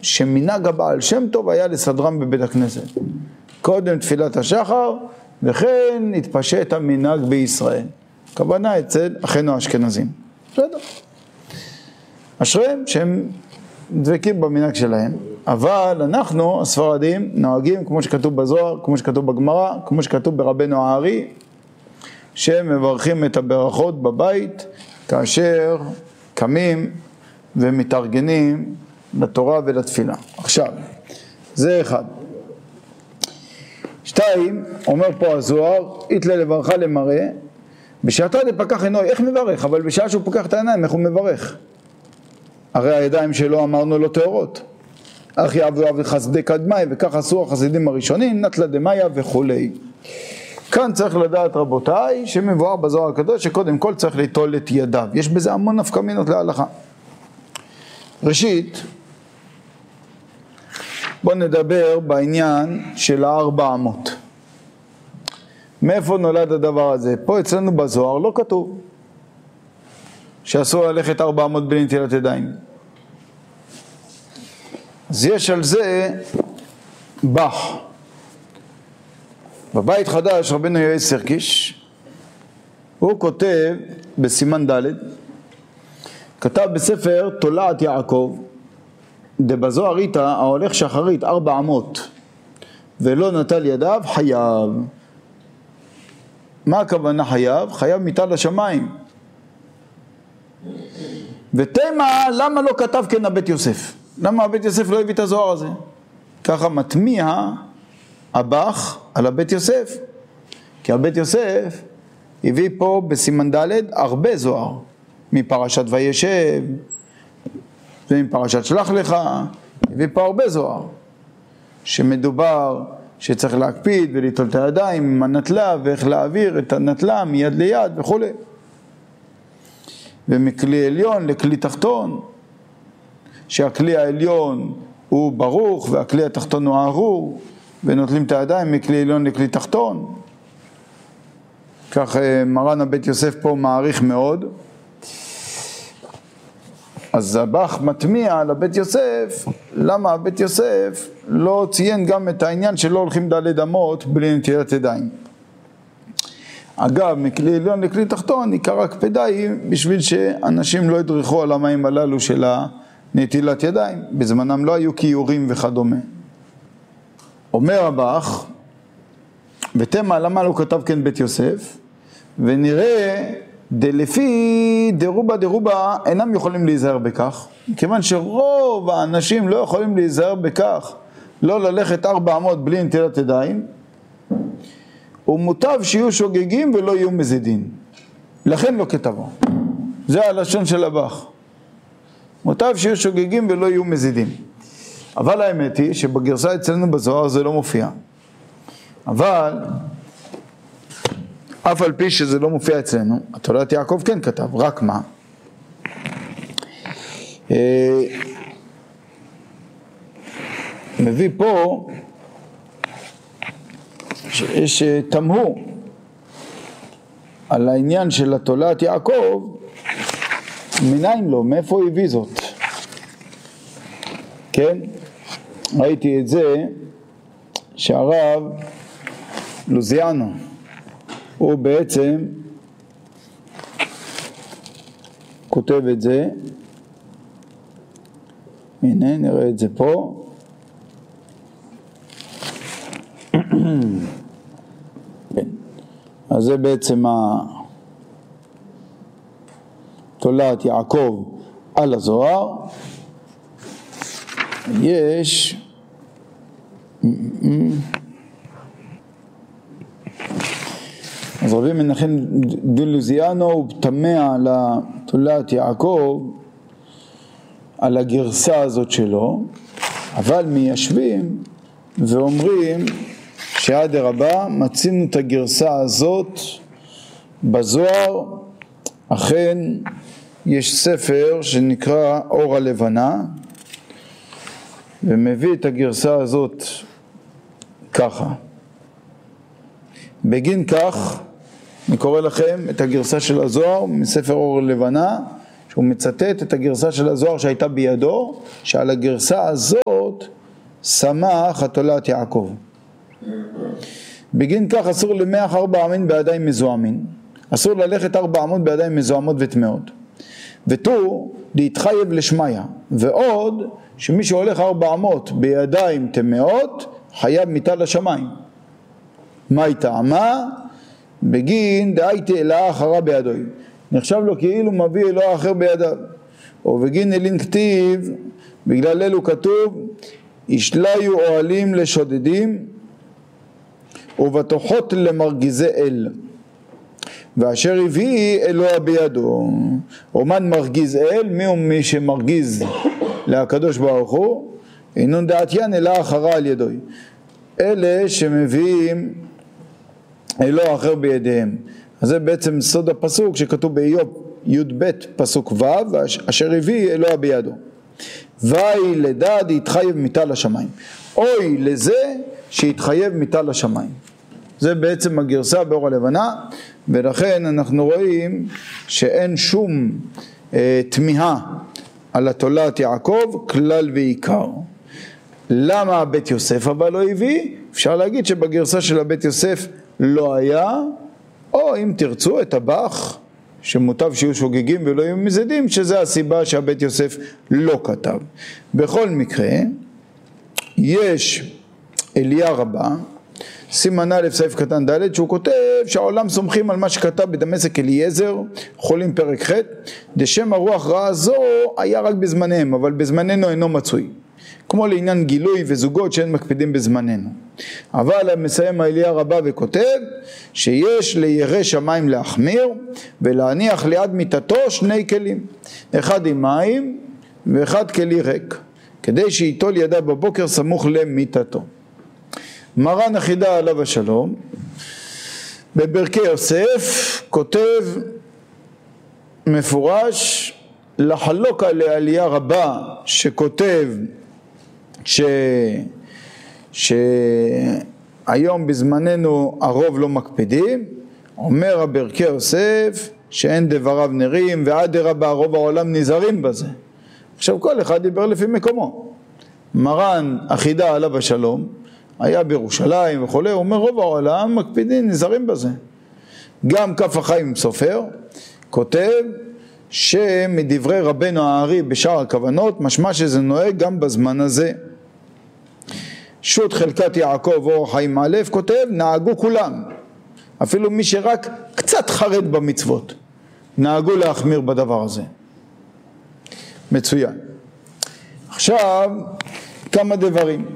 שמנהג הבעל שם טוב היה לסדרם בבית הכנסת. קודם תפילת השחר, וכן התפשט המנהג בישראל. כוונה אצל אחינו האשכנזים. בסדר. אשריהם שהם דבקים במנהג שלהם. אבל אנחנו, הספרדים, נוהגים כמו שכתוב בזוהר, כמו שכתוב בגמרא, כמו שכתוב ברבנו הארי, שהם מברכים את הברכות בבית, כאשר קמים ומתארגנים לתורה ולתפילה. עכשיו, זה אחד. 2, אומר פה הזוהר, יתלה לברכה למראה, בשעתו דפקח עינוי, איך מברך? אבל בשעה שהוא פוקח את העיניים, איך הוא מברך? הרי הידיים שלו אמרנו לו טהורות. אך יעבו אבי חסדי קדמי, וכך עשו החסידים הראשונים, נטלה דמיה וכולי. כאן צריך לדעת רבותיי, שמבואר בזוהר הקדוש, שקודם כל צריך ליטול את ידיו. יש בזה המון נפקא מינות להלכה. ראשית, בואו נדבר בעניין של 400. מאיפה נולד הדבר הזה? פה אצלנו בזוהר לא כתוב שאסור ללכת 400 בלי נטילת ידיים. אז יש על זה בח. בבית חדש רבנו יועץ סרקיש, הוא כותב בסימן ד', כתב בספר תולעת יעקב, דבזוהר איתה ההולך שחרית 400 ולא נטל ידיו חייב. מה הכוונה חייב? חייב מיטה לשמיים. ותמה, למה לא כתב כן הבית יוסף? למה הבית יוסף לא הביא את הזוהר הזה? ככה מטמיע הבח על הבית יוסף. כי הבית יוסף הביא פה בסימן ד' הרבה זוהר. מפרשת וישב, ומפרשת שלח לך, הביא פה הרבה זוהר. שמדובר שצריך להקפיד וליטול את הידיים עם הנטלה, ואיך להעביר את הנטלה מיד ליד וכו'. ומכלי עליון לכלי תחתון, שהכלי העליון הוא ברוך והכלי התחתון הוא ארור, ונוטלים את הידיים מכלי עליון לכלי תחתון. כך מרן הבית יוסף פה מעריך מאוד. אז הבח מטמיע על הבית יוסף, למה הבית יוסף לא ציין גם את העניין שלא הולכים דלת אמות בלי נטילת ידיים. אגב, מכלי עליון לכלי תחתון עיקר הקפדה היא בשביל שאנשים לא ידרכו על המים הללו של נטילת ידיים. בזמנם לא היו כיורים וכדומה. אומר הבח, ותמה למה לא כתב כן בית יוסף, ונראה דלפי דרובה אינם יכולים להיזהר בכך, כיוון שרוב האנשים לא יכולים להיזהר בכך, לא ללכת 400 בלי נטילת ידיים, ומוטב שיהיו שוגגים ולא יהיו מזידים. לכן לא כתבו. זה הלשון של הבח. מוטב שיהיו שוגגים ולא יהיו מזידים. אבל האמת היא שבגרסה אצלנו בזוהר זה לא מופיע. אבל אף על פי שזה לא מופיע אצלנו, תולעת יעקב כן כתב, רק מה? מביא פה שיש תמהו על העניין של תולעת יעקב, מניין לו, מאיפה הוא הביא זאת? כן? ראיתי את זה שהרב לוזיאנו הוא בעצם כותב את זה, הנה נראה את זה פה, אז זה בעצם תולעת יעקב על הזוהר. יש אז רבי מנחם דולוזיאנו הוא תמה על תולעת יעקב, על הגרסה הזאת שלו, אבל מיישבים ואומרים שעד הרבה מצינו את הגרסה הזאת בזוהר. אכן יש ספר שנקרא אור הלבנה, ומביא את הגרסה הזאת ככה. בגין כך אני קורא לכם את הגרסה של הזוהר מספר אור הלבנה, שהוא מצטט את הגרסה של הזוהר שהייתה בידו, שעל הגרסה הזאת שמח התולת יעקב. בגין כך אסור למח 4 אמין בידיים מזוהמין, אסור ללכת 4 אמות בידיים מזוהמות וטמאות, ותו להתחייב לשמיה, ועוד שמי שהולך 4 אמות בידיים טמאות חייב מיתה לשמיים. מה היא טעמה? בגין דהייתי אלוה אחרה בידוי, נחשב לו כאילו מביא אלוה אחר בידיו. ובגין אלין כתיב, בגלל אלו כתוב, ישליו אוהלים לשודדים ובטוחות למרגיזי אל, ואשר הביא אלוה בידו. אומן מרגיז אל, מי הוא מי שמרגיז להקדוש ברוך הוא? אינון דעתיין אלוה אחרה על ידוי, אלה שמביאים אלוה אחר בידיהם. אז זה בעצם סוד הפסוק שכתוב באיוב י"ב פסוק ו', אשר הביא אלוה בידו. ואי לדד יתחייב מיתה לשמיים, אוי לזה שיתחייב מיתה לשמיים. זה בעצם הגרסה באור הלבנה, ולכן אנחנו רואים שאין שום תמיהה על התולת יעקב כלל ועיקר. למה בית יוסף אבל לא הביא? אפשר להגיד שבגרסה של הבית יוסף לא היה, או אם תרצו את הבח שמוטב שיהיו שוגגים ולא יהיו מזדים, שזה הסיבה שהבית יוסף לא כתב. בכל מקרה יש אליה רבה סימן א' סעיף קטן ד' שהוא כותב שהעולם סומכים על מה שכתב בדמשק אליעזר חולים פרק ח', דשם הרוח רעה זו היה רק בזמנם, אבל בזמננו אינו מצוי, כמו לעניין גילוי וזוגות שאין מקפידים בזמננו. אבל מסיים האליה רבה וכותב שיש לירא שמיים להחמיר ולהניח ליד מיטתו 2 כלים, אחד עם מים ואחד כלי ריק, כדי שיטול ידה בבוקר סמוך למיטתו. מרן החידה עליו השלום בברכי יוסף כותב מפורש לחלוק על העלייה רבה שכותב שהיום בזמננו הרוב לא מקפידים, אומר הברכי יוסף שאין דבריו נרים ואדרבה רוב העולם נזהרים בזה. עכשיו כל אחד דיבר לפי מקומו. מרן החידה עליו השלום היה בירושלים וכולי, הוא אומר רוב העולם מקפידים נזהרים בזה. גם כף החיים סופר כותב שמדברי רבנו הארי בשאר הכוונות משמע שזה נוהג גם בזמן הזה. שו"ת חלקת יעקב אור חיים א' כותב נהגו כולם, אפילו מי שרק קצת חרד במצוות נהגו להחמיר בדבר הזה. מצוין. עכשיו כמה דברים.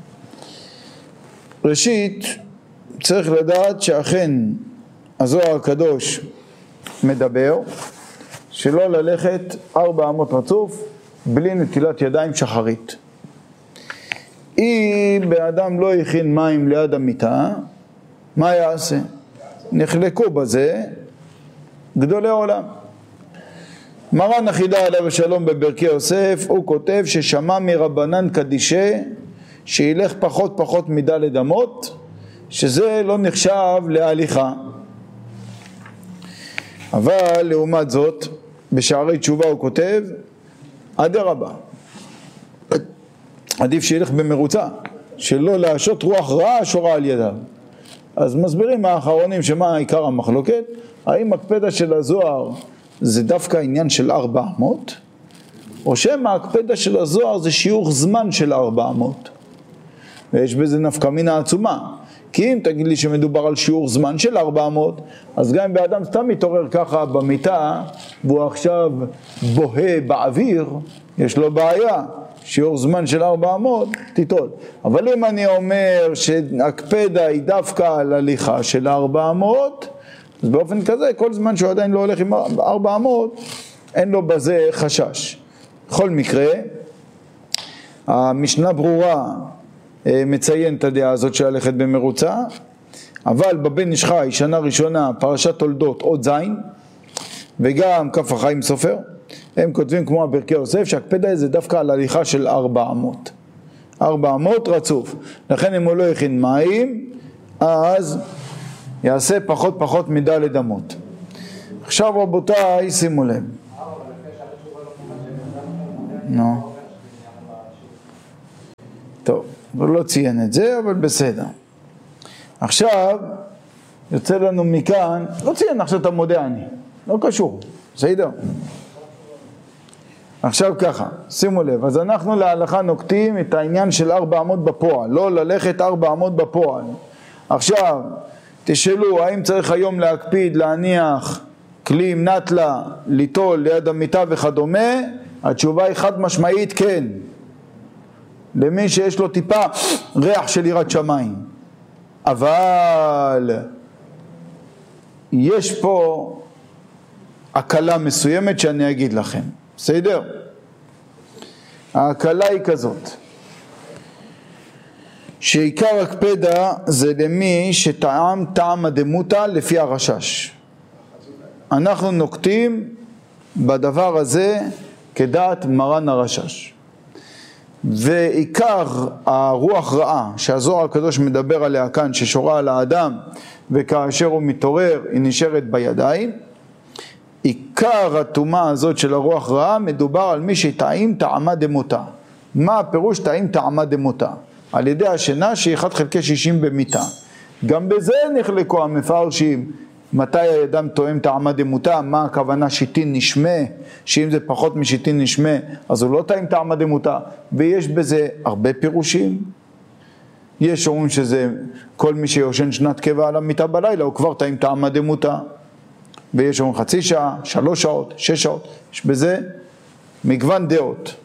ראשית צריך לדעת שאכן הזוהר הקדוש מדבר שלא ללכת 4 אמות רצוף בלי נטילת ידיים שחרית. אם באדם לא הכין מים ליד המיטה, מה יעשה? נחלקו בזה גדולי עולם. מרן החידה עליו השלום בברכי יוסף הוא כותב ששמע מרבנן קדישה שילך פחות מדלת אמות, שזה לא נחשב להליכה. אבל לעומת זאת בשערי תשובה הוא כותב אדרבה, עדיף שילך במרוצה, שלא להשעות רוח רעה שורה על ידיו. אז מסבירים האחרונים שמה עיקר המחלוקת, האם הקפדה של הזוהר זה דווקא עניין של 400, או שמה הקפדה של הזוהר זה שיעור זמן של 400. ויש בזה נפקא מינה עצומה, כי אם תגיד לי שמדובר על שיעור זמן של 400, אז גם אם באדם סתם מתעורר ככה במיטה והוא עכשיו בוהה באוויר, יש לו בעיה, שיעור זמן של 400 תיטול. אבל אם אני אומר שהקפדה היא דווקא על הליכה של 400, אז באופן כזה כל זמן שהוא עדיין לא הולך עם 400 אין לו בזה חשש. בכל מקרה המשנה ברורה מציין את הדעה הזאת של ללכת במרוצה, אבל בבן איש חי שנה ראשונה פרשת תולדות עוד זין וגם כף החיים סופר הם כותבים כמו הברכי יוסף שהקפדה זה דווקא על הליכה של 400 רצוף. לכן אם הוא לא הכין מים אז יעשה פחות מדלת אמות. עכשיו רבותיי שימו לב, נו. טוב, הוא לא ציין את זה, אבל בסדר. עכשיו, יוצא לנו מכאן, לא ציין עכשיו את המודה אני, לא קשור, בסדר? עכשיו ככה, שימו לב, אז אנחנו להלכה נוקטים את העניין של 400 בפועל, לא ללכת 400 בפועל. עכשיו, תשאלו, האם צריך היום להקפיד, להניח כלי עם נטלה, ליטול ליד המיטה וכדומה? התשובה היא חד משמעית כן. למי שיש לו טיפה ריח של יראת שמיים. אבל יש פה הקלה מסוימת שאני אגיד לכם. בסדר? ההקלה היא כזאת. שעיקר הקפדה זה למי שטעם טעם הדמותה לפי הרשש. אנחנו נוקטים בדבר הזה כדעת מרן הרשש. ועיקר הרוח רעה שהזוהר הקדוש מדבר עליה כאן, ששורה על האדם וכאשר הוא מתעורר היא נשארת בידיים, עיקר הטומאה הזאת של הרוח רעה מדובר על מי שטעים טעמה דמותה. מה הפירוש טעים טעמה דמותה? על ידי השינה שהיא 1/60 במיטה. גם בזה נחלקו המפרשים, מתי האדם טועם טעמה דמותה, מה הכוונה שיטין נשמה, שאם זה פחות משיטין נשמה אז הוא לא טעים טעמה דמותה, ויש בזה הרבה פירושים. יש אומרים שזה כל מי שיושן שנת קבע על המיטה בלילה הוא כבר טעים טעמה דמותה, ויש אומרים חצי שעה, 3 שעות, 6 שעות, יש בזה מגוון דעות.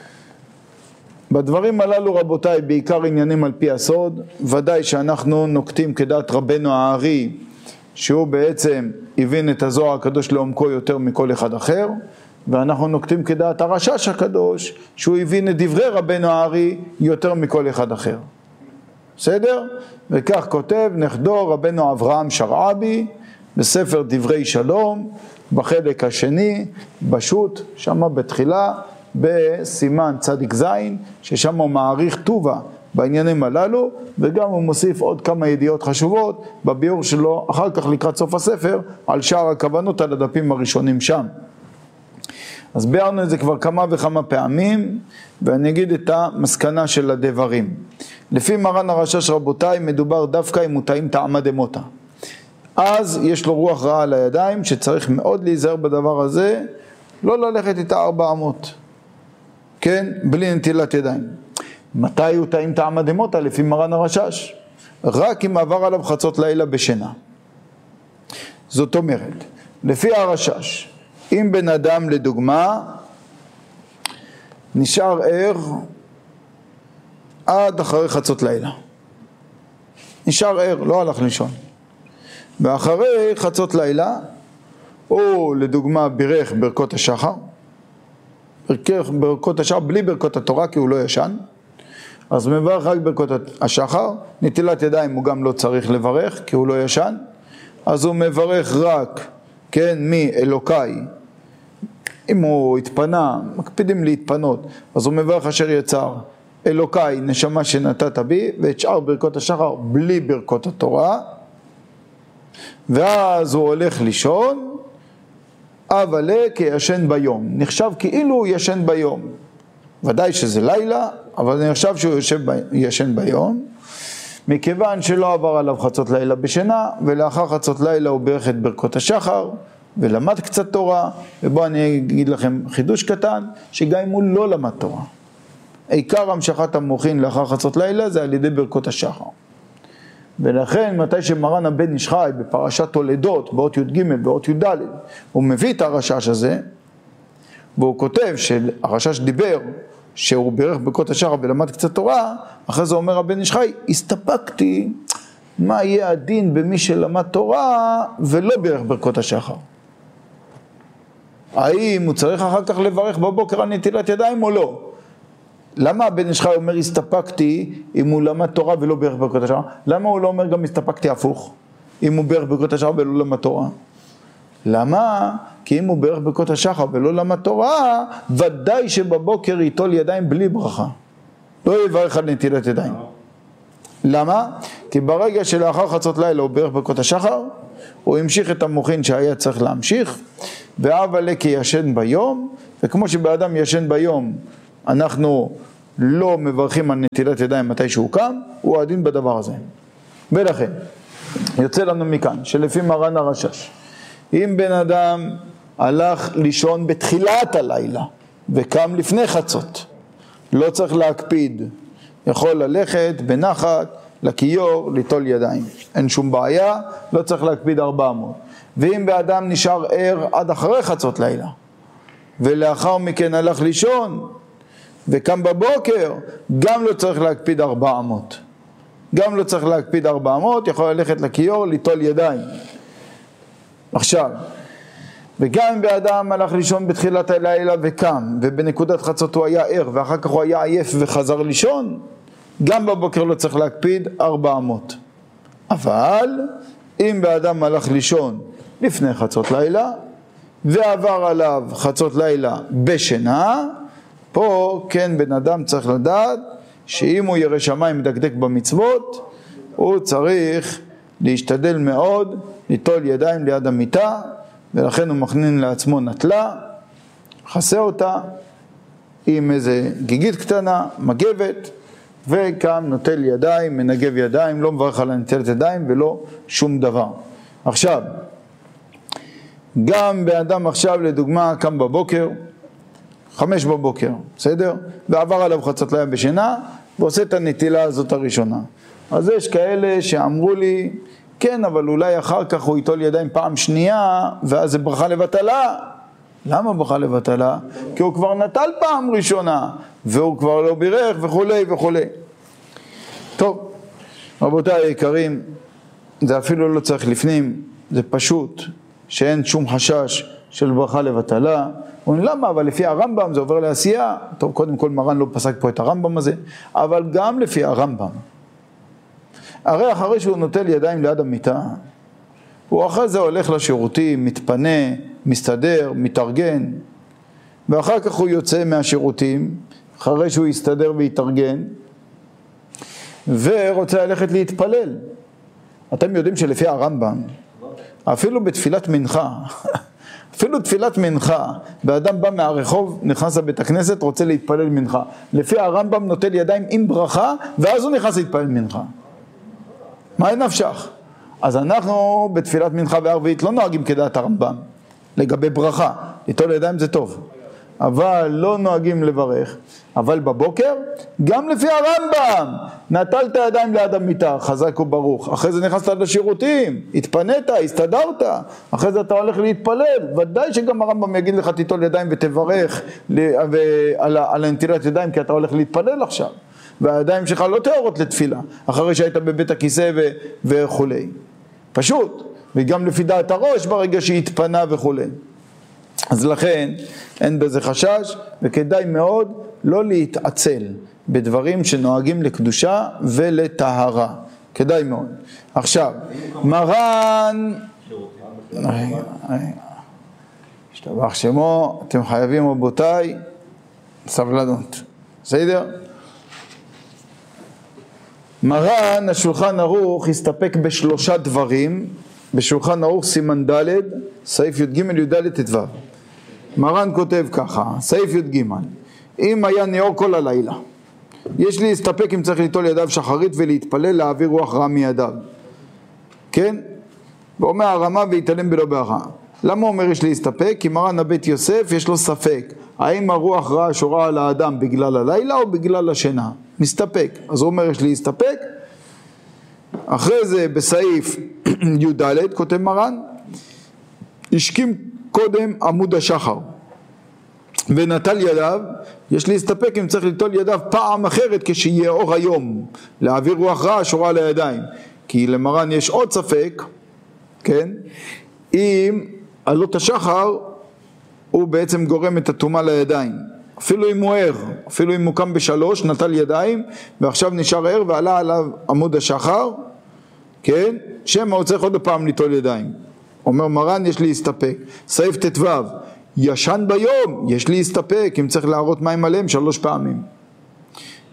בדברים הללו רבותיי בעיקר עניינים על פי הסוד, ודאי שאנחנו נוקטים כדעת רבנו הארי, שהוא בעצם הבין את הזוהר הקדוש לעומקו יותר מכל אחד אחר, ואנחנו נוקטים כדעת הרשש הקדוש, שהוא הבין את דברי רבנו הארי יותר מכל אחד אחר. בסדר? וכך כותב נכדו רבנו אברהם שרעבי, בספר דברי שלום, בחלק השני, בשו"ת, שמה בתחילה, בסימן צדיק זין, ששם הוא מעריך טובה בעניינים הללו, וגם הוא מוסיף עוד כמה ידיעות חשובות בביאור שלו, אחר כך לקראת סוף הספר, על שאר הכוונות על הדפים הראשונים שם. אז ביארנו את זה כבר כמה וכמה פעמים, ואני אגיד את המסקנה של הדברים. לפי מרן הרשש רבותיי, מדובר דווקא אם הוא טעים טעמה דמותה. אז יש לו רוח רעה על הידיים, שצריך מאוד להיזהר בדבר הזה, לא ללכת איתה 400. כן? בלי נטילת ידיים. מתי הוא טעים טעמה דמותה? לפי מרן הרשש. רק אם עבר עליו חצות לילה בשינה. זאת אומרת, לפי הרשש, אם בן אדם לדוגמה נשאר ער עד אחרי חצות לילה. נשאר ער, לא הלך לישון. ואחרי חצות לילה, הוא לדוגמה בירך ברכות השחר, ברכות השחר בלי ברכות התורה כי הוא לא ישן, אז מברך רק ברכות השחר, נטילת ידיים הוא גם לא צריך לברך כי הוא לא ישן, אז הוא מברך רק, כן, מאלוקיי, אם הוא התפנה, מקפידים להתפנות, אז הוא מברך אשר יצר, אלוקיי נשמה שנתת בי, ואת שאר ברכות השחר בלי ברכות התורה, ואז הוא הולך לישון, אבל כישן ביום, נחשב כאילו הוא ישן ביום, ודאי שזה לילה, אבל נחשב שהוא ישן ביום, מכיוון שלא עבר עליו חצות לילה בשינה, ולאחר חצות לילה הוא בירך את ברכות השחר, ולמד קצת תורה, ובואו אני אגיד לכם חידוש קטן, שגם אם הוא לא למד תורה, עיקר המשכת המוחין לאחר חצות לילה זה על ידי ברכות השחר. ולכן מתי שמרן הבן איש חי בפרשת תולדות, באות י"ג ובאות י"ד, הוא מביא את הרשש הזה, והוא כותב שהרשש דיבר, שהוא בירך ברכות השחר ולמד קצת תורה, אחרי זה אומר הבן איש חי, הסתפקתי מה יהיה הדין במי שלמד תורה ולא בירך ברכות השחר. האם הוא צריך אחר כך לברך בבוקר על נטילת ידיים או לא? למה הבן איש חי אומר הסתפקתי אם הוא למד תורה ולא בירך ברכות השחר? למה הוא לא אומר גם הסתפקתי הפוך? אם הוא בירך ברכות השחר ולא למד תורה? למה? כי אם הוא בירך ברכות השחר ולא למד תורה, ודאי שבבוקר ייטול ידיים בלי ברכה. לא יברך על נטילת ידיים. למה? כי ברגע שלאחר חצות לילה הוא בירך ברכות השחר, הוא המשיך את המוחין שהיה צריך להמשיך, ואב לקי ישן ביום, וכמו שבאדם ישן ביום, אנחנו לא מברכים על נטילת ידיים מתי שהוא קם, הוא הדין בדבר הזה. ולכן, יוצא לנו מכאן, שלפי מרן הרשש, אם בן אדם הלך לישון בתחילת הלילה, וקם לפני חצות, לא צריך להקפיד, יכול ללכת בנחת, לכיור, ליטול ידיים. אין שום בעיה, לא צריך להקפיד 400. ואם באדם נשאר ער עד אחרי חצות לילה, ולאחר מכן הלך לישון, וקם בבוקר, גם לא צריך להקפיד 400. גם לא צריך להקפיד 400, יכול ללכת לכיור, ליטול ידיים. עכשיו, וגם אם באדם הלך לישון בתחילת הלילה וקם, ובנקודת חצות הוא היה ער, ואחר כך הוא היה עייף וחזר לישון, גם בבוקר לא צריך להקפיד 400. אבל אם באדם הלך לישון לפני חצות לילה, ועבר עליו חצות לילה בשינה, פה כן בן אדם צריך לדעת שאם הוא ירא שמיים מדקדק במצוות, הוא צריך להשתדל מאוד ליטול ידיים ליד המיטה, ולכן הוא מכנין לעצמו נטלה, חסה אותה עם איזה גיגית קטנה, מגבת, וקם נוטל ידיים, מנגב ידיים, לא מברך על נטילת ידיים ולא שום דבר. עכשיו, גם באדם עכשיו לדוגמה קם בבוקר, 5 בבוקר, בסדר? ועבר עליו חצות לילה בשינה, ועושה את הנטילה הזאת הראשונה. אז יש כאלה שאמרו לי, כן, אבל אולי אחר כך הוא ייטול ידיים פעם שנייה, ואז זה ברכה לבטלה. למה ברכה לבטלה? כי הוא כבר נטל פעם ראשונה, והוא כבר לא בירך וכו' וכו'. טוב, רבותיי היקרים, זה אפילו לא צריך לפנים, זה פשוט, שאין שום חשש של ברכה לבטלה. אומרים למה? אבל לפי הרמב"ם זה עובר לעשייה. טוב, קודם כל מרן לא פסק פה את הרמב"ם הזה, אבל גם לפי הרמב"ם. הרי אחרי שהוא נוטל ידיים ליד המיטה, הוא אחרי זה הולך לשירותים, מתפנה, מסתדר, מתארגן, ואחר כך הוא יוצא מהשירותים, אחרי שהוא יסתדר ויתארגן, ורוצה ללכת להתפלל. אתם יודעים שלפי הרמב"ם, אפילו בתפילת מנחה, אפילו תפילת מנחה, באדם בא מהרחוב, נכנס לבית הכנסת, רוצה להתפלל מנחה. לפי הרמב"ם נוטל ידיים עם ברכה, ואז הוא נכנס להתפלל מנחה. מה נפשך? אז אנחנו בתפילת מנחה וערבית לא נוהגים כדעת הרמב"ם, לגבי ברכה, ליטול ידיים זה טוב, אבל לא נוהגים לברך. אבל בבוקר, גם לפי הרמב"ם, נטלת ידיים ליד המיטה, חזק וברוך, אחרי זה נכנסת לשירותים, התפנית, הסתדרת, אחרי זה אתה הולך להתפלל, ודאי שגם הרמב"ם יגיד לך תיטול ידיים ותברך על הנטילת ידיים, כי אתה הולך להתפלל עכשיו, והידיים שלך לא טהורות לתפילה, אחרי שהיית בבית הכיסא וכו'. פשוט, וגם לפי דעת הראש ברגע שהתפנה וכו'. אז לכן אין בזה חשש, וכדאי מאוד לא להתעצל בדברים שנוהגים לקדושה ולטהרה. כדאי מאוד. עכשיו, מרן, השתבח שמו, אתם חייבים רבותיי, סבלנות. בסדר? מרן, השולחן ערוך, הסתפק ב3 דברים, בשולחן ערוך סימן ד', סעיף י"ג י"ד ט"ו. מרן כותב ככה, סעיף י"ג, אם היה נאור כל הלילה, יש לי להסתפק אם צריך ליטול ידיו שחרית ולהתפלל להעביר רוח רע מידיו. כן? ואומר הרמה ויתעלם בלא ברכה. למה אומר יש לי להסתפק? כי מרן הבית יוסף יש לו ספק, האם הרוח רע שורה על האדם בגלל הלילה או בגלל השינה? מסתפק. אז הוא אומר יש לי להסתפק. אחרי זה בסעיף י"ד כותב מרן, השכים קודם עמוד השחר ונטל ידיו, יש להסתפק אם צריך ליטול ידיו פעם אחרת כשיהיה אור היום, להעביר רוח רע שורה על הידיים. כי למרן יש עוד ספק, כן? אם עלות השחר הוא בעצם גורם את הטומאה לידיים, אפילו אם הוא ער, אפילו אם הוא קם ב3, נטל ידיים ועכשיו נשאר ער ועלה עליו עמוד השחר, כן? שמה הוא צריך עוד פעם ליטול ידיים. אומר מרן יש לי להסתפק. סעיף ט"ו, ישן ביום יש לי להסתפק אם צריך להרות מים עליהם 3 פעמים.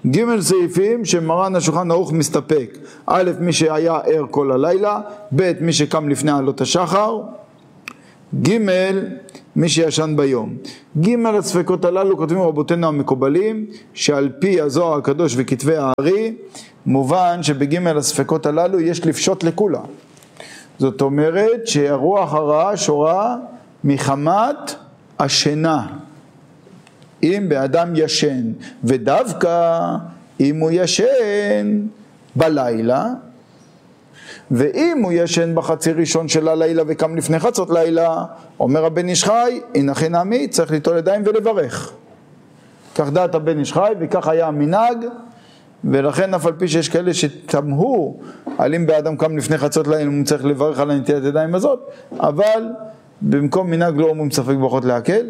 ג' סעיפים שמרן השולחן ערוך מסתפק. א', מי שהיה ער כל הלילה, ב', מי שקם לפני עלות השחר, ג', מי שישן ביום. ג' הספקות הללו כותבים רבותינו המקובלים, שעל פי הזוהר הקדוש וכתבי הארי, מובן שבג' הספקות הללו יש לפשוט לכולה. זאת אומרת שהרוח הרעה שורה מחמת השינה. אם באדם ישן, ודווקא אם הוא ישן בלילה, ואם הוא ישן בחצי ראשון של הלילה וקם לפני חצות לילה, אומר הבן איש חי, הנה נעמי, צריך ליטול ידיים ולברך. כך דעת הבן איש חי, וכך היה המנהג, ולכן אף על פי שיש כאלה שתמהו על אם באדם קם לפני חצות לילה, הוא צריך לברך על הנטילת ידיים הזאת, אבל במקום מנהג לא אומרים ספק ברכות להקל.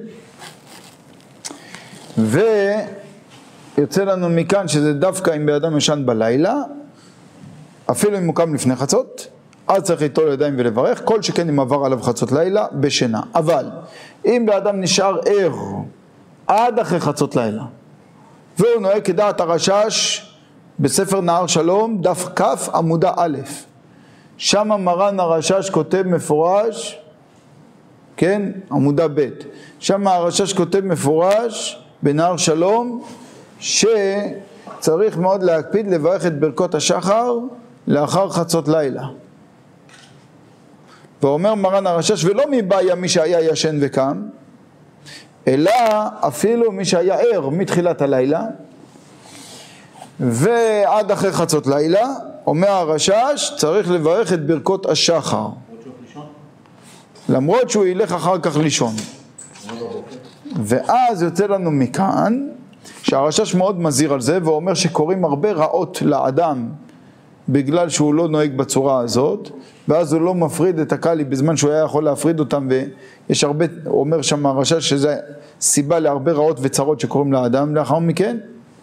ויוצא לנו מכאן שזה דווקא אם באדם ישן בלילה, אפילו אם הוא קם לפני חצות, אז צריך ליטול ידיים ולברך, כל שכן אם עבר עליו חצות לילה בשינה. אבל אם באדם נשאר ער עד אחרי חצות לילה, והוא נוהג כדעת הרשש בספר נהר שלום, דף כ' עמודה א', שם מרן הרשש כותב מפורש, כן, עמודה ב', שם הרשש כותב מפורש בנהר שלום, שצריך מאוד להקפיד לברך את ברכות השחר לאחר חצות לילה. ואומר מרן הרשש, ולא מבעיה מי שהיה ישן וקם, אלא אפילו מי שהיה ער מתחילת הלילה, ועד אחרי חצות לילה, אומר הרשש, צריך לברך את ברכות השחר. למרות שהוא ילך אחר כך לישון. ואז יוצא לנו מכאן, שהרשש מאוד מזהיר על זה, ואומר שקוראים הרבה רעות לאדם, בגלל שהוא לא נוהג בצורה הזאת, ואז הוא לא מפריד את הקלי בזמן שהוא היה יכול להפריד אותם, ויש הרבה, הוא אומר שם הרשש שזה סיבה להרבה רעות וצרות שקוראים לאדם לאחר מכן,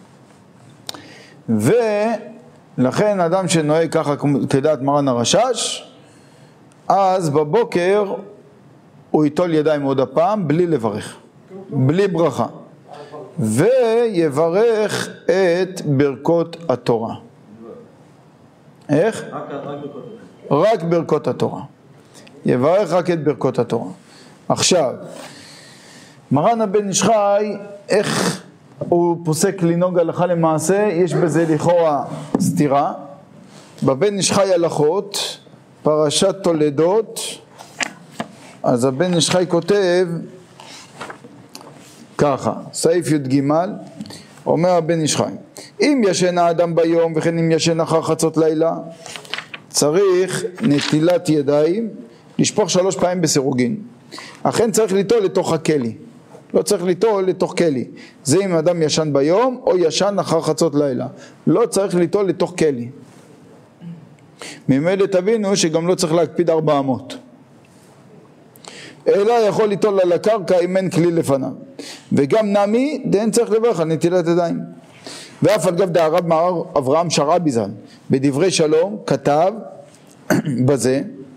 ולכן אדם שנוהג ככה כדעת מרן הרשש, אז בבוקר הוא ייטול ידיים עוד הפעם בלי לברך, בלי ברכה, ויברך את ברכות התורה. איך? רק ברכות התורה. יברך רק את ברכות התורה. עכשיו, מרן הבן איש חי, איך הוא פוסק לנהוג הלכה למעשה? יש בזה לכאורה סתירה. בבן איש חי הלכות, פרשת תולדות, אז הבן איש חי כותב ככה, סעיף י"ג, אומר הבן איש חי, אם ישן האדם ביום וכן אם ישן אחר חצות לילה, צריך נטילת ידיים, לשפוך 3 פעמים בסירוגין. אכן צריך ליטול לתוך הכלי, לא צריך ליטול לתוך כלי. זה אם אדם ישן ביום או ישן אחר חצות לילה, לא צריך ליטול לתוך כלי. ממילא תבינו שגם לא צריך להקפיד 400. אלא יכול ליטול על הקרקע אם אין כלי לפניו. וגם נמי, דהן צריך לברך על נטילת ידיים. ואף על גב דהרב מר אברהם שרעבי ז"ל בדברי שלום כתב בזה,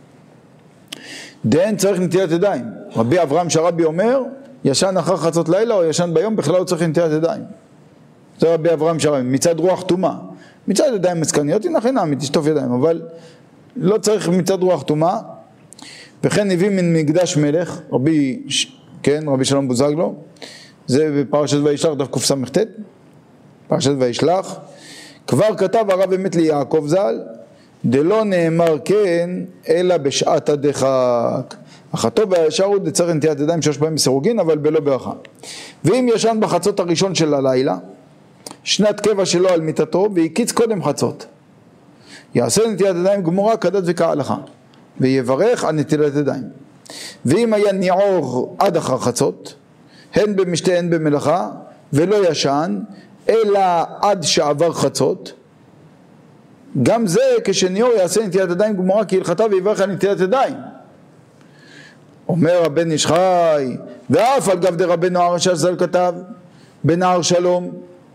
דהן צריך נטילת ידיים. רבי אברהם שרעבי אומר, ישן אחר חצות לילה או ישן ביום, בכלל לא צריך נטילת ידיים. זה רבי אברהם שרעבי, מצד רוח תומה. מצד ידיים מסקניות, הנה חינם, תשטוף ידיים, אבל לא צריך מצד רוח תומה. וכן הביא מן מקדש מלך, רבי שלום בוזגלו, זה בפרשת וישלח דף קס"ט, פרשת וישלח, כבר כתב הרב אמת ליעקב ז"ל, דלא נאמר כן, אלא בשעת הדחק. החטוב והישר הוא דצריך נטילת ידיים 3 פעמים בסירוגין, אבל בלא ברכה. ואם ישן בחצות הראשון של הלילה, שנת קבע שלו על מיטתו, והקיץ קודם חצות, יעשה נטילת ידיים גמורה כדת וכהלכה, ויברך על נטילת ידיים. ואם היה ניעור עד אחר חצות, הן במשתה הן במלאכה, ולא ישן, אלא עד שעבר חצות, גם זה כשניעור יעשה נטילת ידיים גמורה כהלכתה, ויברך על נטילת ידיים. אומר הבן איש חי, ואף על גב דרבנו הרשש ז"ל כתב בנהר שלום,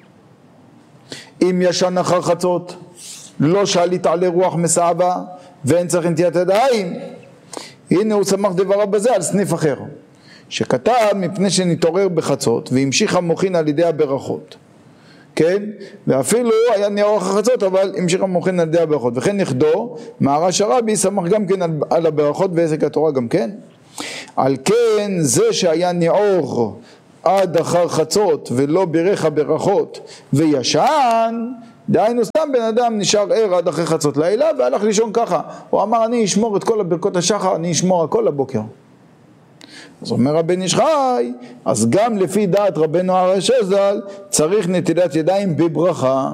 אם ישן אחר חצות, לא שעלית עלי רוח מסעבה, ואין צריך נטילת ידיים, הנה הוא שמח דבריו בזה על סניף אחר, שכתב מפני שנתעורר בחצות, והמשיך המוחין על ידי הברכות. כן? ואפילו היה נאור החצות, אבל המשיך המוכן על ידי הברכות. וכן נכדו, מהר"ש הרבי, שמח גם כן על הברכות ועסק התורה גם כן. על כן זה שהיה נאור עד אחר חצות ולא בירך הברכות וישן, דהיינו סתם בן אדם נשאר ער עד אחרי חצות לילה והלך לישון ככה. הוא אמר אני אשמור את כל הברכות השחר, אני אשמור הכל לבוקר. אז אומר הבן איש חי, אז גם לפי דעת רבנו הראשי ז"ל צריך נטילת ידיים בברכה.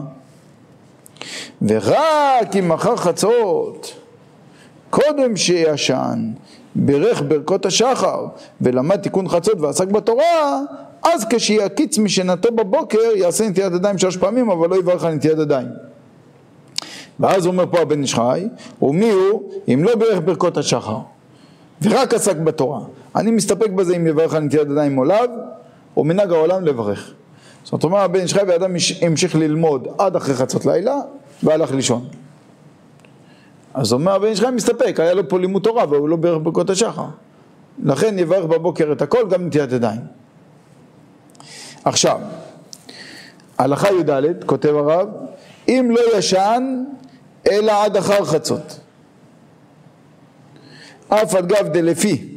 ורק אם אחר חצות קודם שישן בירך ברכות השחר ולמד תיקון חצות ועסק בתורה, אז כשיקיץ משנתו בבוקר יעשה נטילת ידיים 3 פעמים, אבל לא יברך על נטילת ידיים. ואז אומר פה הבן איש חי, ומי הוא אם לא בירך ברכות השחר ורק עסק בתורה? אני מסתפק בזה אם יברך על נטילת ידיים או לאו, או מנהג העולם לברך. זאת אומרת, הבן איש חי ואדם המשיך ללמוד עד אחרי חצות לילה והלך לישון. אז אומר הבן איש חי מסתפק, היה לו פה לימוד תורה והוא לא בירך ברכות השחר, לכן יברך בבוקר את הכל, גם נטילת ידיים. עכשיו, הלכה י"ד, כותב הרב, אם לא ישן אלא עד אחר חצות, אף על גב דלפי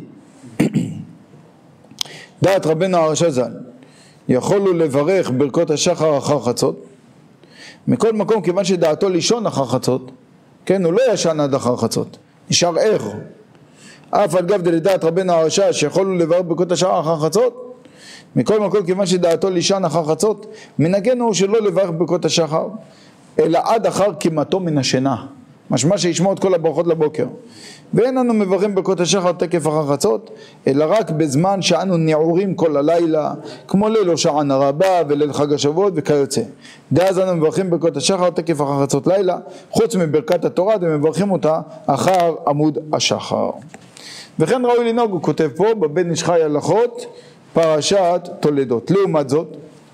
דעת רבנו הראשי ז"ל יכולו לברך ברכות השחר אחר חצות, מכל מקום כיוון שדעתו לישון אחר חצות, כן, הוא לא ישן עד אחר חצות, נשאר ער. אף על גב דלדעת רבנו הראשי שיכולו לברך ברכות השחר אחר חצות, מכל מקום כיוון שדעתו לישן אחר חצות, מנגן הוא שלא לברך ברכות השחר אלא עד אחר קימתו מן השינה, משמע שישמור את כל הברכות לבוקר. ואין אנו מברכים ברכות השחר תקף אחר חצות, אלא רק בזמן שאנו נעורים כל הלילה, כמו ליל הושענא רבה וליל חג השבועות וכיוצא. דאז אנו מברכים ברכות השחר תקף אחר חצות לילה, חוץ מברכת התורה ומברכים אותה אחר עמוד השחר. וכן ראוי לנהוג, הוא כותב פה בבן איש חי הלכות פרשת תולדות. לעומת זאת,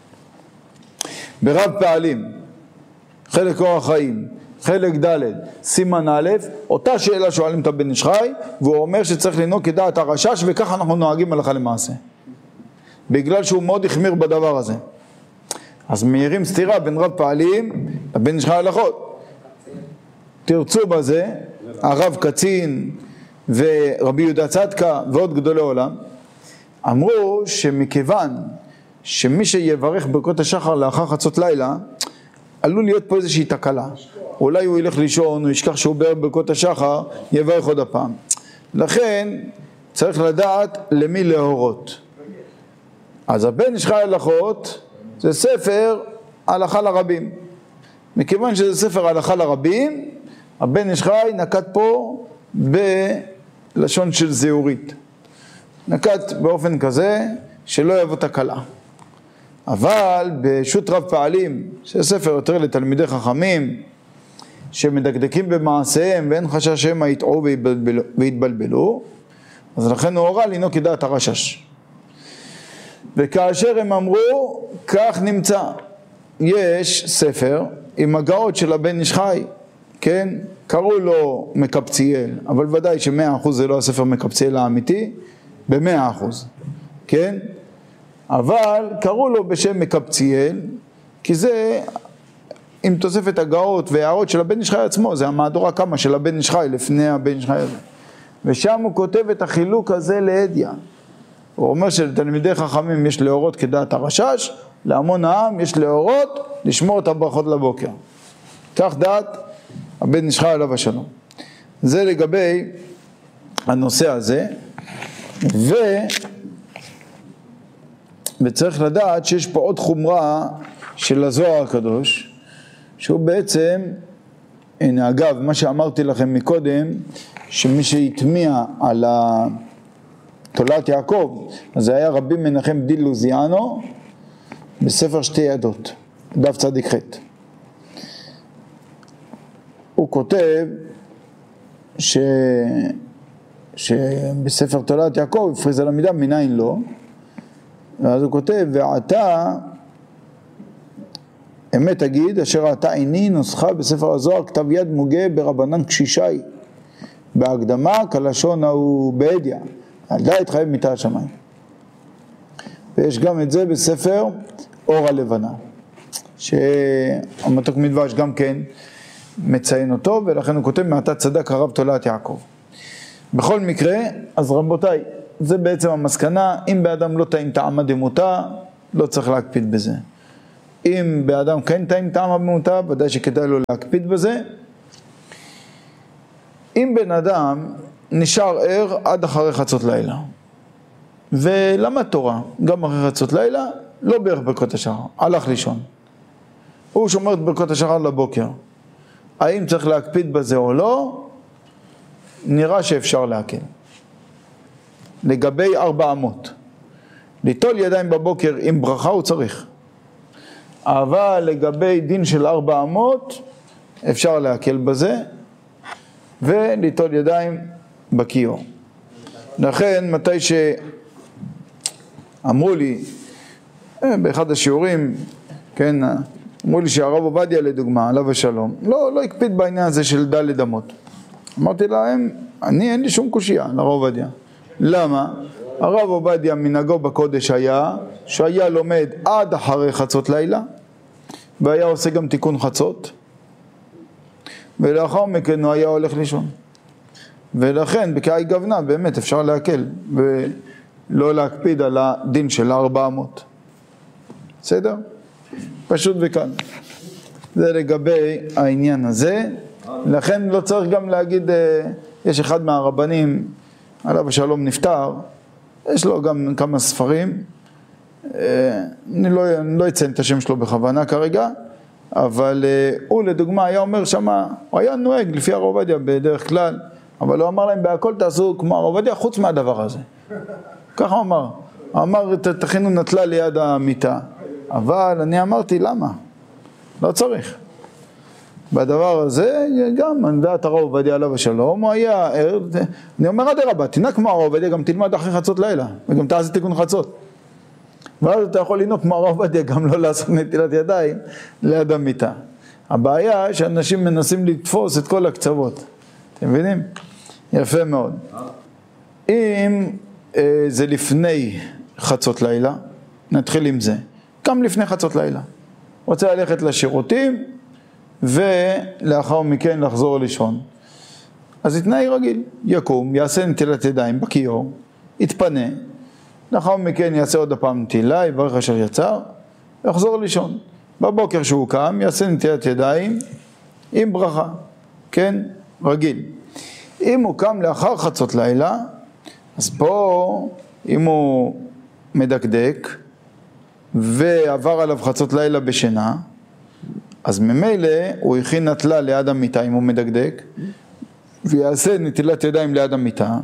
ברב פעלים חלק אורח חיים חלק ד' סימן א', אותה שאלה שואלים את הבן איש חי, והוא אומר שצריך לנהוג כדעת הרשש, וככה אנחנו נוהגים הלכה למעשה, בגלל שהוא מאוד החמיר בדבר הזה. אז מהירים סתירה בין רב פעלים לבן איש חי הלכות. תרצו בזה הרב קצין ורבי יהודה צדקה ועוד גדולי עולם, אמרו שמכיוון שמי שיברך ברכות השחר לאחר חצות לילה, עלול להיות פה איזושהי תקלה. אולי הוא ילך לישון, הוא ישכח שהוא בירך ברכות השחר, יברך עוד הפעם. לכן צריך לדעת למי להורות. אז הבן איש חי הלכות זה ספר הלכה לרבים. מכיוון שזה ספר הלכה לרבים, הבן איש חי נקט פה בלשון של זהורית. נקט באופן כזה שלא יבוא תקלה. אבל בשו"ת רב פעלים, שזה ספר יותר לתלמידי חכמים, שמדקדקים במעשיהם ואין חשש שהם יטעו ויתבלבלו, אז לכן הוא הורה לנהוג כדעת הרשש. וכאשר הם אמרו, כך נמצא, יש ספר עם הגאות של הבן איש חי, כן? קראו לו מקבציאל, אבל ודאי ש100% זה לא הספר מקבציאל האמיתי, ב100%, כן? אבל קראו לו בשם מקבציאל, כי זה עם תוספת הגאות והערות של הבן איש חי עצמו, זה המהדורה כמה של הבן איש חי לפני הבן איש חי הזה. ושם הוא כותב את החילוק הזה להדיא. הוא אומר שלתלמידי חכמים יש להורות כדעת הרשש, להמון העם יש להורות לשמור את הברכות לבוקר. כך דעת הבן איש חי עליו השלום. זה לגבי הנושא הזה. וצריך לדעת שיש פה עוד חומרה של הזוהר הקדוש, שהוא בעצם, הנה אגב, מה שאמרתי לכם מקודם, שמי שהטמיע על תולעת יעקב, אז זה היה רבי מנחם בדיל לוזיאנו, בספר שתי ידות, דף צדיק ח'. הוא כותב שבספר תולעת יעקב הפריז על המידה מניין לא, ואז הוא כותב, ועתה אמת תגיד, אשר עתה עיני נוסחה בספר הזוהר כתב יד מוגה ברבנן קשישי, בהקדמה כלשון ההוא בהדיא, על די התחייב מיתה השמיים. ויש גם את זה בספר אור הלבנה, שהמתוק מדבש גם כן מציין אותו, ולכן הוא כותב מעתה צדק הרב תולעת יעקב. בכל מקרה, אז רבותיי, זה בעצם המסקנה, אם באדם לא טעים טעמה דמותה, לא צריך להקפיד בזה. אם באדם כן טעים טעמה דמותה, ודאי שכדאי לו להקפיד בזה. אם בן אדם נשאר ער עד אחרי חצות לילה, ולמד תורה, גם אחרי חצות לילה, לא בערך ברכות השחר, הלך לישון. הוא שומר את ברכות השחר לבוקר. האם צריך להקפיד בזה או לא? נראה שאפשר להקל. לגבי 400, ליטול ידיים בבוקר עם ברכה הוא צריך. אבל לגבי דין של 400, אפשר להקל בזה, וליטול ידיים בכיור. לכן, מתי שאמרו לי, באחד השיעורים, כן, אמרו לי שהרב עובדיה לדוגמה, עליו השלום, לא הקפיד בעניין הזה של ד' אמות. אמרתי להם, אין לי שום קושיה לרב עובדיה. למה? הרב עובדיה מנהגו בקודש היה, שהיה לומד עד אחרי חצות לילה, והיה עושה גם תיקון חצות, ולאחר מכן הוא היה הולך לישון. ולכן בקעי גוונה באמת אפשר להקל, ולא להקפיד על הדין של 400. בסדר? פשוט וכאן. זה לגבי העניין הזה. לכן לא צריך גם להגיד, יש אחד מהרבנים, עליו השלום נפטר, יש לו גם כמה ספרים, אני לא אציין את השם שלו בכוונה כרגע, אבל הוא לדוגמה היה אומר שמה, הוא היה נוהג לפי הרב עובדיה בדרך כלל, אבל הוא אמר להם בהכל תעשו כמו הרב עובדיה חוץ מהדבר הזה. ככה הוא אמר. הוא אמר תכינו נטלה ליד המיטה, אבל אני אמרתי למה? לא צריך. בדבר הזה גם דעת הרב עובדיה עליו השלום, הוא היה, אני אומר עד הרבה, תנהג כמו הרב עובדיה, גם תלמד אחרי חצות לילה, וגם תעשה תיקון חצות. ואז אתה יכול לנהוג כמו הרב עובדיה, גם לא לעשות נטילת ידיים ליד המיטה. הבעיה שאנשים מנסים לתפוס את כל הקצוות. אתם מבינים? יפה מאוד. אם זה לפני חצות לילה, נתחיל עם זה. גם לפני חצות לילה. רוצה ללכת לשירותים, ולאחר מכן לחזור לישון. אז יתנהג רגיל, יקום, יעשה נטילת ידיים בכיור, יתפנה, לאחר מכן יעשה עוד הפעם נטילה, יברך אשר יצר, יחזור לישון. בבוקר שהוא קם, יעשה נטילת ידיים עם ברכה, כן? רגיל. אם הוא קם לאחר חצות לילה, אז פה, אם הוא מדקדק, ועבר עליו חצות לילה בשינה, אז ממילא הוא הכין נטלה ליד המיטה אם הוא מדקדק, ויעשה נטילת ידיים ליד המיטה,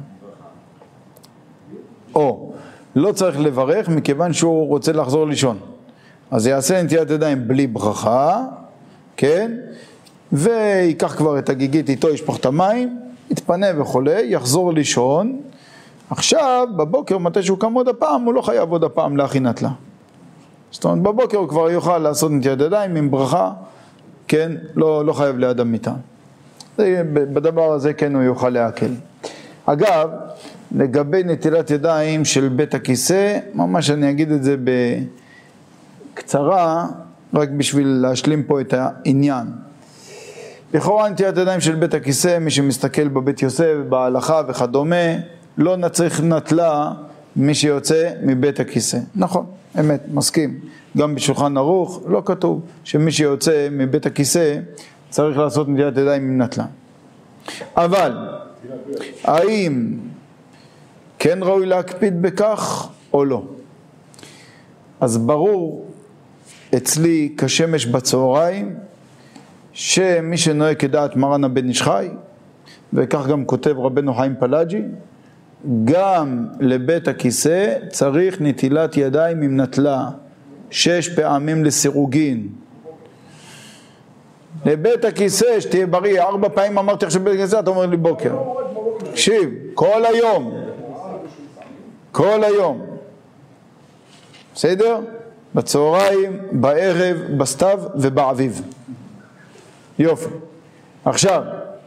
או לא צריך לברך מכיוון שהוא רוצה לחזור לישון. אז יעשה נטילת ידיים בלי ברכה, כן? ויקח כבר את הגיגית איתו, ישפוך את המים, יתפנה וכולי, יחזור לישון. עכשיו, בבוקר, מתי שהוא קם עוד הפעם, הוא לא חייב עוד הפעם להכין נטלה. זאת אומרת, בבוקר הוא כבר יוכל לעשות נטילת ידיים עם ברכה, כן? לא חייב ליד המיטה. בדבר הזה כן הוא יוכל להקל. אגב, לגבי נטילת ידיים של בית הכיסא, ממש אני אגיד את זה בקצרה, רק בשביל להשלים פה את העניין. לכאורה נטילת ידיים של בית הכיסא, מי שמסתכל בבית יוסף, בהלכה וכדומה, לא נצריך נטלה מי שיוצא מבית הכיסא. נכון, אמת, מסכים. גם בשולחן ערוך לא כתוב שמי שיוצא מבית הכיסא צריך לעשות נטילת ידיים עם נטלה. אבל האם כן ראוי להקפיד בכך או לא? אז ברור אצלי כשמש בצהריים שמי שנוהג כדעת מרן הבן איש חי, וכך גם כותב רבנו חיים פלאג'י, גם לבית הכיסא צריך נטילת ידיים עם נטלה 6 פעמים לסירוגין. לבית הכיסא שתהיה בריא, 4 פעמים אמרתי עכשיו בית הכיסא, אתה אומר לי בוקר. תקשיב, כל היום. כל היום. בסדר? בצהריים, בערב, בסתיו ובאביב. יופי. עכשיו,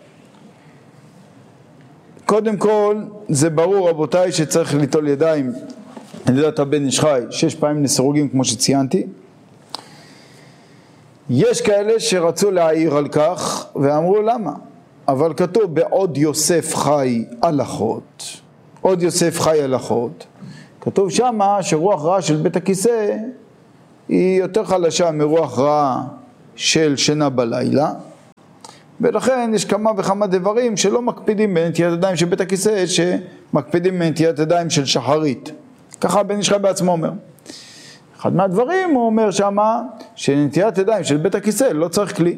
קודם כל, זה ברור רבותיי שצריך ליטול ידיים, נטילת הבן איש חי 6 פעמים לסירוגין כמו שציינתי. יש כאלה שרצו להעיר על כך ואמרו למה? אבל כתוב בעוד יוסף חי הלכות, עוד יוסף חי הלכות, כתוב שמה שרוח רעה של בית הכיסא היא יותר חלשה מרוח רעה של שינה בלילה, ולכן יש כמה וכמה דברים שלא מקפידים בנטיית ידיים של בית הכיסא, שמקפידים בנטיית ידיים של שחרית. ככה בן איש חי בעצמו אומר. אחד מהדברים הוא אומר שמה שנטיית ידיים של בית הכיסא לא צריך כלי.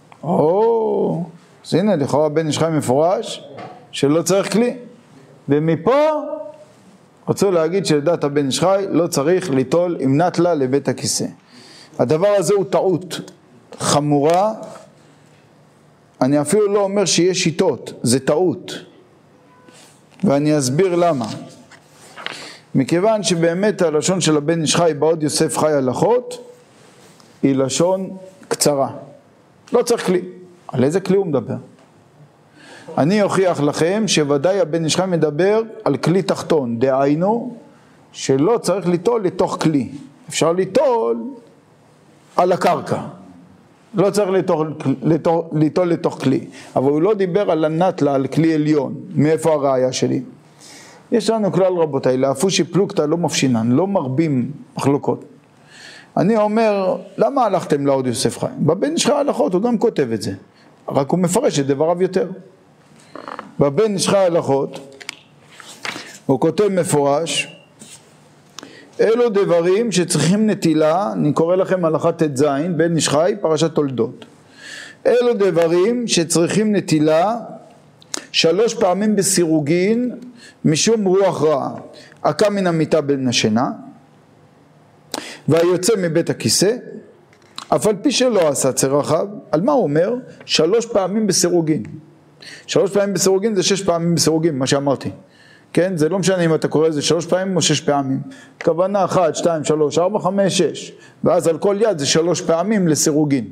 אז הנה לכאורה בן איש חי מפורש שלא צריך כלי. ומפה רצו להגיד שלדעת הבן איש חי לא צריך ליטול עם נטלה לבית הכיסא. הדבר הזה הוא טעות חמורה. אני אפילו לא אומר שיש שיטות, זה טעות. ואני אסביר למה. מכיוון שבאמת הלשון של הבן איש חי בעוד יוסף חי הלכות היא לשון קצרה. לא צריך כלי. על איזה כלי הוא מדבר? אני אוכיח לכם שוודאי הבן איש חי מדבר על כלי תחתון, דהיינו שלא צריך ליטול לתוך כלי. אפשר ליטול על הקרקע. לא צריך ליטול לתוך כלי. אבל הוא לא דיבר על הנטלה, על כלי עליון. מאיפה הראיה שלי? יש לנו כלל רבותיי, לאפושי פלוגתא לא מפשינן, לא מרבים מחלוקות. אני אומר, למה הלכתם לעוד יוסף חי? בבן איש חי הלכות, הוא גם כותב את זה. רק הוא מפרש את דבריו יותר. בבן איש חי הלכות, הוא כותב מפורש, אלו דברים שצריכים נטילה, אני קורא לכם הלכה ט"ז, בן איש חי, פרשת תולדות. אלו דברים שצריכים נטילה 3 פעמים בסירוגין, משום רוח רעה. הקם מן המיטה בין השינה, והיוצא מבית הכיסא, אף על פי שלא עשה צרכיו. על מה הוא אומר? 3 פעמים בסירוגין. 3 פעמים בסירוגין זה 6 פעמים בסירוגין, מה שאמרתי. כן? זה לא משנה אם אתה קורא לזה 3 פעמים או 6 פעמים. כוונה 1, 2, 3, 4, 5, 6. ואז על כל יד זה 3 פעמים לסירוגין.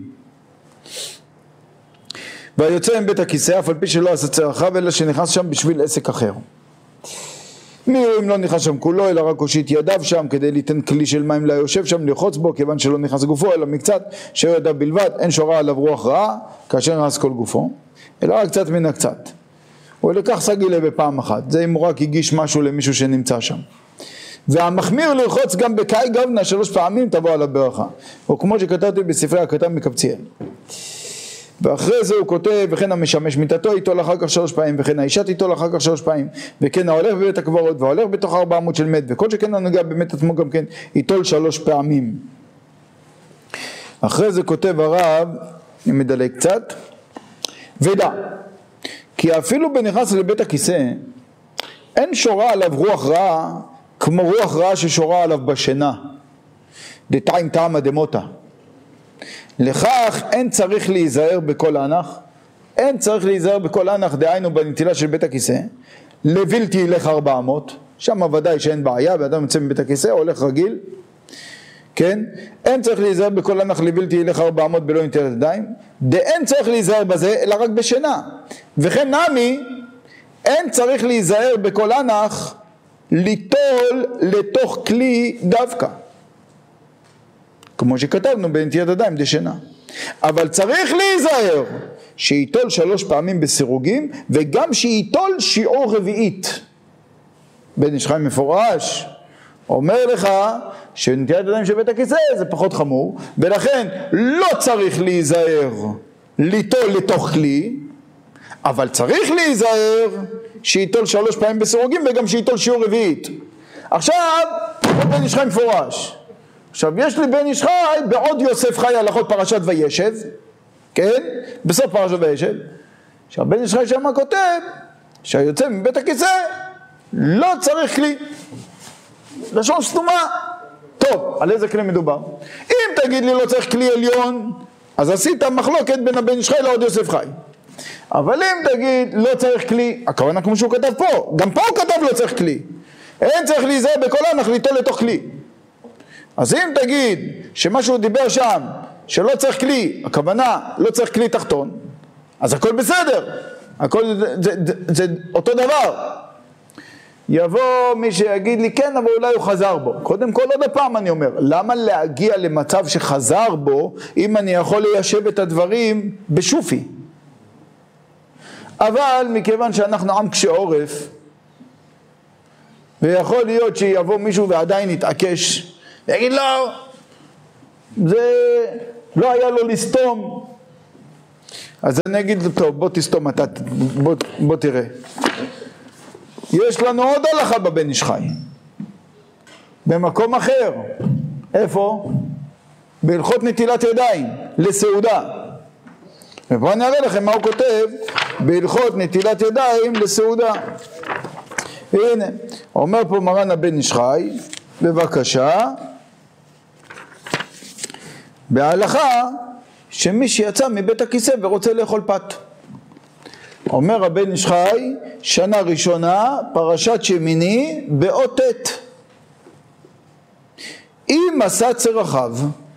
והיוצא מבית הכיסא, אף על פי שלא עשה צרכיו, אלא שנכנס שם בשביל עסק אחר. מי אם לא נכנס שם כולו, אלא רק הושיט ידיו שם, כדי ליתן כלי של מים ליושב שם, לרחוץ בו, כיוון שלא נכנס גופו, אלא מקצת, שהוא ידיו בלבד, אין שורה עליו רוח רעה, כאשר נכנס כל גופו, אלא רק קצת מן הקצת. הוא לקח סגילה בפעם אחת, זה אם הוא רק הגיש משהו למישהו שנמצא שם. והמחמיר לרחוץ גם בקאי גבנה 3 פעמים תבוא עליו ברכה, או כמו שכתבתי בספרי הכתב מקבציאל. ואחרי זה הוא כותב, וכן המשמש מיטתו איתו לאחר כך 3 פעמים, וכן האישה איתו לאחר כך 3 פעמים, וכן ההולך בבית הקברות, וההולך בתוך 400 של מת, וכל שכן הנוגע במת עצמו גם כן, איתו 3 פעמים. אחרי זה כותב הרב, אני מדלג קצת, ודע, כי אפילו בנכנס לבית הכיסא, אין שורה עליו רוח רעה, כמו רוח רעה ששורה עליו בשינה, דתיים טעמה דמותה. לכך אין צריך להיזהר בכל אנח, אין צריך להיזהר בכל אנח, דהיינו בנטילה של בית הכיסא, לבלתי ילך 400, שם ודאי שאין בעיה, ואדם יוצא מבית הכיסא, הולך רגיל, כן? אין צריך להיזהר בכל אנח לבלתי ילך 400 בלא נטילת ידיים, דאין צריך להיזהר בזה, אלא רק בשינה. וכן נמי, אין צריך להיזהר בכל אנח, ליטול לתוך כלי דווקא. כמו שכתבנו בנטיית ידיים דשינה. אבל צריך להיזהר שיטול 3 פעמים בסירוגים, וגם שיטול שיעור רביעית. בן איש חי מפורש אומר לך שנטיית ידיים של בית הכיסא זה פחות חמור, ולכן לא צריך להיזהר ליטול לתוך כלי, אבל צריך להיזהר שיטול 3 פעמים בסירוגים, וגם שיטול שיעור רביעית. עכשיו בן איש חי מפורש. עכשיו יש לי בן איש חי בעוד יוסף חי הלכות פרשת וישב, כן? בסוף פרשת וישב. עכשיו בן איש חי שם כותב שהיוצא מבית הכיסא לא צריך כלי. לשון סתומה. טוב, על איזה כלי מדובר? אם תגיד לי לא צריך כלי עליון, אז עשית מחלוקת בין הבן איש חי לעוד יוסף חי. אבל אם תגיד לא צריך כלי, הכוונה כמו שהוא כתב פה, גם פה הוא כתב לא צריך כלי. אין צריך להיזהר בכל אנח ליטול לתוך כלי. אז אם תגיד שמה שהוא דיבר שם, שלא צריך כלי, הכוונה לא צריך כלי תחתון, אז הכל בסדר, הכל זה אותו דבר. יבוא מי שיגיד לי כן, אבל אולי הוא חזר בו. קודם כל עוד פעם אני אומר, למה להגיע למצב שחזר בו, אם אני יכול ליישב את הדברים בשופי? אבל מכיוון שאנחנו עם קשה עורף, ויכול להיות שיבוא מישהו ועדיין יתעקש, ויגיד לא, זה לא היה לו לסתום. אז אני אגיד לו, טוב, בוא תסתום אתה, בוא תראה. יש לנו עוד הלכה בבן איש חי, במקום אחר. איפה? בהלכות נטילת ידיים, לסעודה. ופה אני אראה לכם מה הוא כותב, בהלכות נטילת ידיים לסעודה. הנה, אומר פה מרן הבן איש חי, בבקשה, בהלכה שמי שיצא מבית הכיסא ורוצה לאכול פת. אומר הבן איש חי, שנה ראשונה, פרשת שמיני, באות ט'. אם עשה צרכיו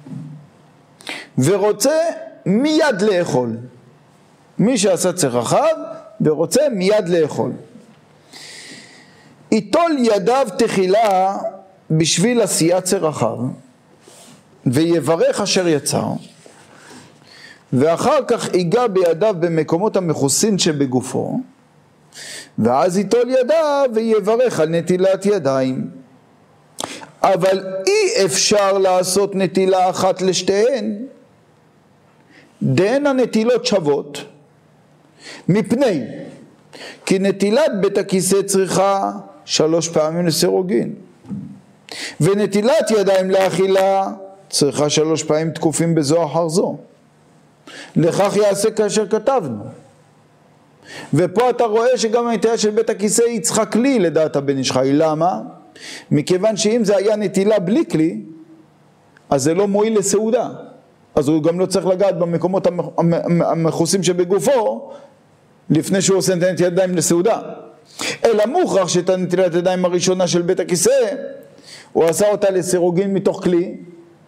ורוצה מיד לאכול, מי שעשה צרכיו ורוצה מיד לאכול, יטול ידיו תחילה בשביל עשיית צרכיו, ויברך אשר יצר, ואחר כך ייגע בידיו במקומות המכוסין שבגופו, ואז ייטול ידיו ויברך על נטילת ידיים. אבל אי אפשר לעשות נטילה אחת לשתיהן, דהן הנטילות שוות, מפני כי נטילת בית הכיסא צריכה 3 פעמים לסירוגין, ונטילת ידיים לאכילה צריכה 3 פעמים תקופים בזו אחר זו. לכך יעשה כאשר כתבנו. ופה אתה רואה שגם הנטילה של בית הכיסא היא צריכה כלי לדעת הבן איש חי. למה? מכיוון שאם זה היה נטילה בלי כלי, אז זה לא מועיל לסעודה, אז הוא גם לא צריך לגעת במקומות המכוסים שבגופו לפני שהוא עושה נטילת ידיים לסעודה. אלא מוכרח שאת הנטילת ידיים הראשונה של בית הכיסא הוא עשה אותה לסירוגין מתוך כלי,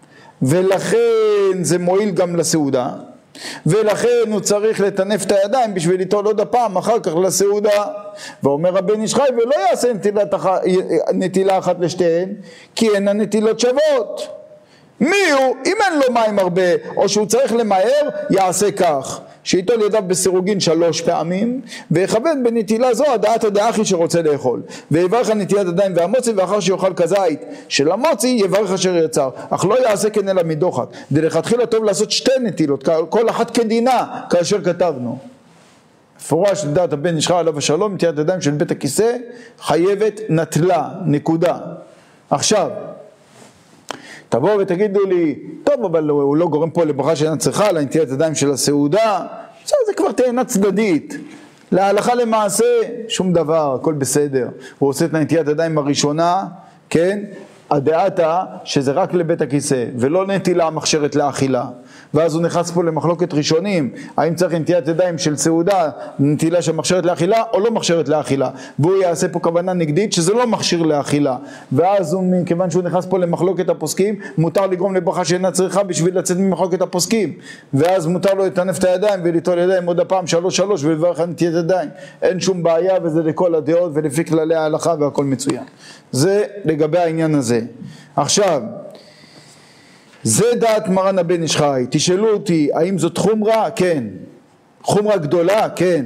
ולכן זה מועיל גם לסעודה, ולכן הוא צריך לטנף את הידיים בשביל ליטול עוד הפעם אחר כך לסעודה. ואומר הבן איש חי, ולא יעשה נטילה אחת לשתיהן, כי אין הנטילות שוות. מי הוא? אם אין לו מים הרבה או שהוא צריך למהר, יעשה כך, שיטול ידיו בסירוגין 3 פעמים, ויכוון בנטילה זו הדעת הדאחי שרוצה לאכול, ויברך על נטילת ידיים והמוצי, ואחר שיאכל כזית של המוצי יברך אשר יצר, אך לא יעשה כן אלא מדוחק. דלכתחילה טוב לעשות 2 נטילות, כל אחת כדינה, כאשר כתבנו. מפורש לדעת הבן איש חי עליו השלום, נטילת ידיים של בית הכיסא חייבת נטלה, נקודה. עכשיו תבואו ותגידו לי, טוב, אבל הוא לא גורם פה לברכה שאינה צריכה, לנטילת ידיים של הסעודה, זה כבר תאנה צדדית. להלכה למעשה, שום דבר, הכל בסדר. הוא עושה את נטילת ידיים הראשונה, כן? הדעתה שזה רק לבית הכיסא, ולא נטילה מחשרת לאכילה. ואז הוא נכנס פה למחלוקת ראשונים, האם צריך נטילת ידיים של סעודה, נטילה של מחשרת לאכילה או לא מחשרת לאכילה, והוא יעשה פה כוונה נגדית שזה לא מכשיר לאכילה, ואז הוא, מכיוון שהוא נכנס פה למחלוקת הפוסקים, מותר לגרום לברכה שאינה צריכה בשביל לצאת ממחלוקת הפוסקים, ואז מותר לו לטנף את הידיים וליטול ידיים עוד הפעם 3-3 ולברך על נטילת ידיים. אין שום בעיה, וזה לכל הדעות ולפי כללי ההלכה והכל מצוין. זה לגבי העניין הזה. עכשיו זה דעת מרן הבן איש חי. תשאלו אותי, האם זאת חומרה? כן. חומרה גדולה? כן.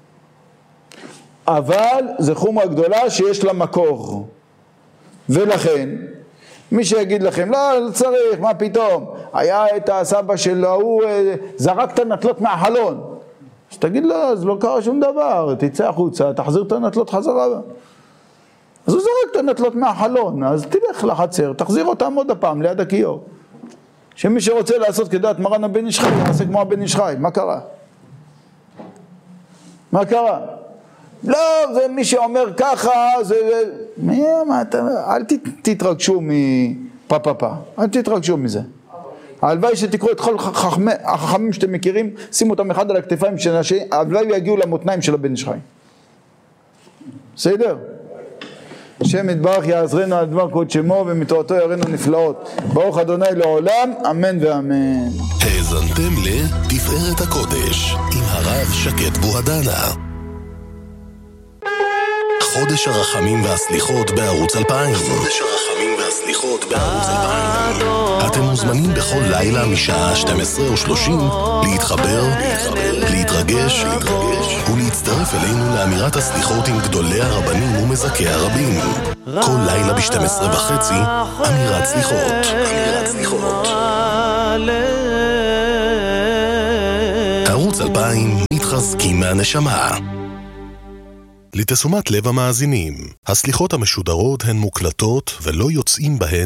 אבל זה חומרה גדולה שיש לה מקור. ולכן, מי שיגיד לכם, לא צריך, מה פתאום? היה את הסבא שלו, הוא זרק את הנטלות מהחלון. אז תגיד לו, אז לא קרה שום דבר, תצא החוצה, תחזיר את הנטלות חזרה. אז הוא זרק את הנטלות מהחלון, אז תלך לחצר, תחזיר אותם עוד הפעם ליד הכיור. שמי שרוצה לעשות כדעת מרן הבן איש חי, יעשה כמו הבן איש חי. מה קרה? מה קרה? לא, זה מי שאומר ככה, זה... אל תתרגשו מפפפה, אל תתרגשו מזה. הלוואי שתקראו את כל החכמים שאתם מכירים, שימו אותם אחד על הכתפיים, הלוואי ויגיעו למותניים של הבן איש חי. בסדר? השם יתברך יעזרנו על דבר קוד שמו ומתורתו יראינו נפלאות. ברוך אדוני לעולם, אמן ואמן. האזנתם לתפארת הקודש עם הרב שקד בוהדנה. חודש הרחמים והסליחות בערוץ 2000. חודש הרחמים והסליחות בערוץ 2000. אתם מוזמנים בכל לילה משעה 12:30 להתחבר, להתרגש ולהצטרף אלינו לאמירת הסליחות עם גדולי הרבנים ומזכי הרבים. כל לילה ב-12:30 אמירת סליחות. ערוץ 2000 מתחזקים מהנשמה. לתשומת לב המאזינים, הסליחות המשודרות הן מוקלטות ולא יוצאים בהן